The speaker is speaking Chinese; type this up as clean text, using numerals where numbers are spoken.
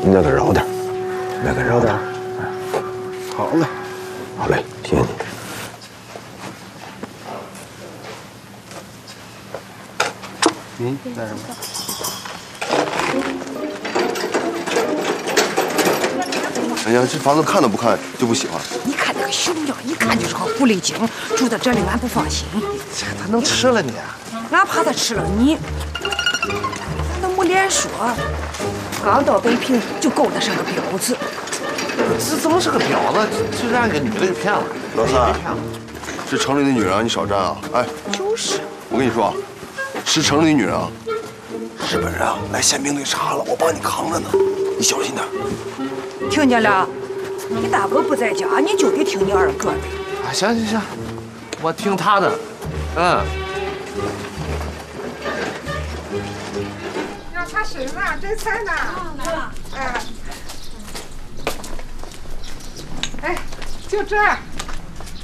你那个饶点，那个饶点。 好嘞， 好嘞，谢谢你。 带什么？ 哎呀，这房子看都不看就不喜欢。 你看那个熊样，一看就是个狐狸精，住在这里俺不放心。 他能吃了你？ 俺怕他吃了你，俺都没脸说。刚到北平就勾搭上个婊子， 这怎么是个婊子？就让一个女的给骗了。 老三，这城里的女人啊，你少沾啊！哎， 就是。 我跟你说啊，是城里的女人啊，日本人啊来宪兵队查了，我帮你扛着呢，你小心点。 听见了？你大哥不在家，你就得听你二哥的。 啊，行行行，我听他的。嗯。 要擦身呢，真菜呢。来了。哎，就这。